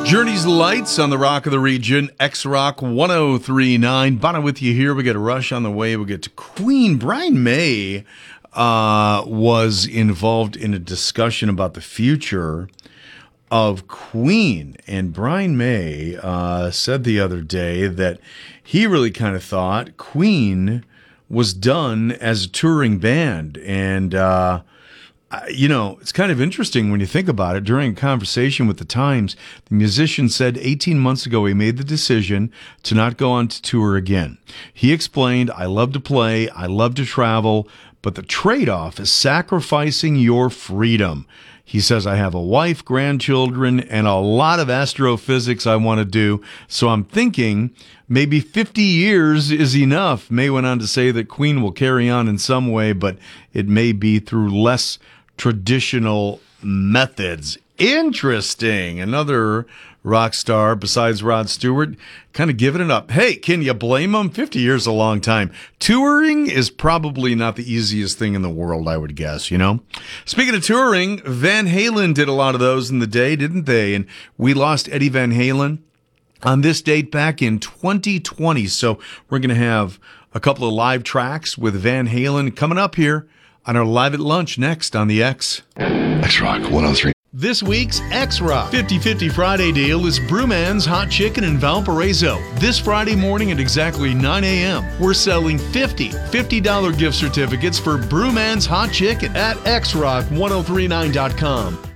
Journey's Lights on the Rock of the Region, X-Rock 1039. Bono with you here. We get a Rush on the way. We get to Queen. Brian May was involved in a discussion about the future of Queen. And Brian May said the other day that he really kind of thought Queen was done as a touring band. And it's kind of interesting when you think about it. During a conversation with the Times, the musician said 18 months ago he made the decision to not go on to tour again. He explained, "I love to play, I love to travel, but the trade-off is sacrificing your freedom." He says, "I have a wife, grandchildren, and a lot of astrophysics I want to do, so I'm thinking maybe 50 years is enough." May went on to say that Queen will carry on in some way, but it may be through less traditional methods. Interesting. Another rock star besides Rod Stewart kind of giving it up. Hey, can you blame him? 50 years is a long time. Touring is probably not the easiest thing in the world, I would guess, Speaking of touring, Van Halen did a lot of those in the day, didn't they? And we lost Eddie Van Halen on this date back in 2020. So we're going to have a couple of live tracks with Van Halen coming up here on our Live at Lunch next on the X. X-Rock 103. This week's X-Rock 50-50 Friday deal is Brewman's Hot Chicken in Valparaiso. This Friday morning at exactly 9 a.m., we're selling $50 gift certificates for Brewman's Hot Chicken at xrock1039.com.